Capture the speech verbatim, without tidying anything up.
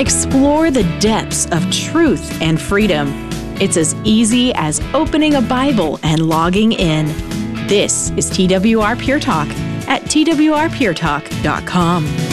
Explore the depths of truth and freedom. It's as easy as opening a Bible and logging in. This is T W R Pure Talk at T W R Pure Talk dot com.